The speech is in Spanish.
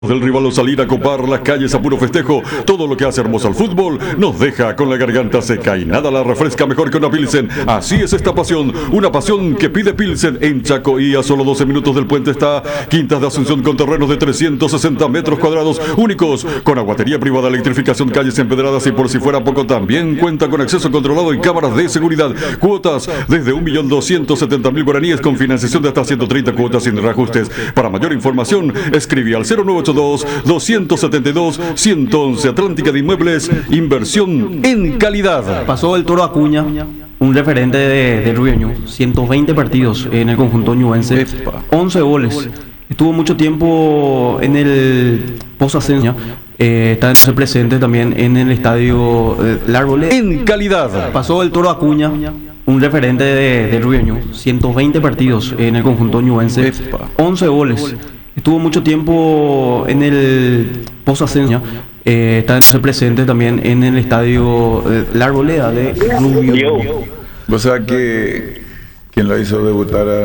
Del rival o salir a copar las calles a puro festejo. Todo lo que hace hermoso al fútbol nos deja con la garganta seca y nada la refresca mejor que una Pilsen. Así es esta pasión, una pasión que pide Pilsen. En Chaco y a solo 12 minutos del puente está Quintas de Asunción con terrenos de 360 metros cuadrados únicos, con aguatería privada, electrificación, calles empedradas y por si fuera poco también cuenta con acceso controlado y cámaras de seguridad. Cuotas desde 1.270.000 guaraníes con financiación de hasta 130 cuotas sin reajustes. Para mayor información escribe al 0982-272-111. Atlántica de Inmuebles, inversión en calidad. Pasó el Toro Acuña, un referente de Rubio, 120 partidos en el conjunto ñubense, 11 goles. Estuvo mucho tiempo en el post-ascenso, está presente también en el estadio La Arboleda. En calidad. Pasó el Toro Acuña, un referente de Rubio, 120 partidos en el conjunto ñubense, 11 goles. Estuvo mucho tiempo en el post-ascenso, está presente también en el estadio La Arboleda de Rubio. O sea que quien lo hizo debutar a